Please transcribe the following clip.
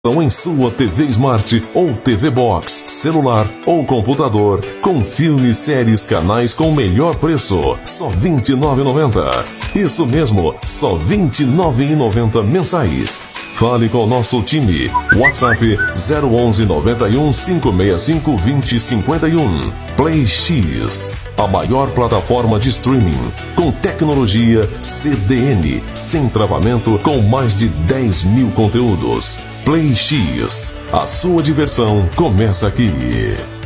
Em sua TV Smart ou TV Box, celular ou computador, com filmes, séries, canais com o melhor preço, só R$ 29,90. Isso mesmo, só R$ 29,90 mensais. Fale com o nosso time. WhatsApp 011 91 565 2051. Play X, a maior plataforma de streaming com tecnologia CDN, sem travamento, com mais de 10 mil conteúdos. Play X, a sua diversão começa aqui.